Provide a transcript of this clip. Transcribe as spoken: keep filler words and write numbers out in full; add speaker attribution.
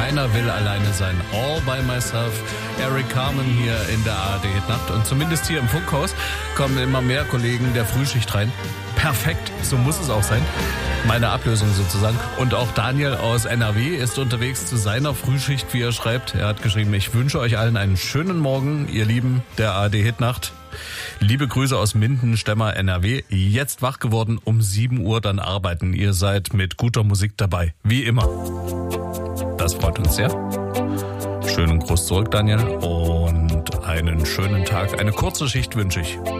Speaker 1: Keiner will alleine sein. All by myself. Eric Carmen hier in der A R D-Nacht. Und zumindest hier im Funkhaus kommen immer mehr Kollegen der Frühschicht rein. Perfekt, so muss es auch sein. Meine Ablösung sozusagen. Und auch Daniel aus N R W ist unterwegs zu seiner Frühschicht, wie er schreibt. Er hat geschrieben, ich wünsche euch allen einen schönen Morgen, ihr Lieben der A R D-Hitnacht. Liebe Grüße aus Minden, Stemmer, N R W. Jetzt wach geworden, um sieben Uhr dann arbeiten. Ihr seid mit guter Musik dabei, wie immer. Das freut uns sehr. Schönen Gruß zurück, Daniel. Und einen schönen Tag. Eine kurze Schicht wünsche ich.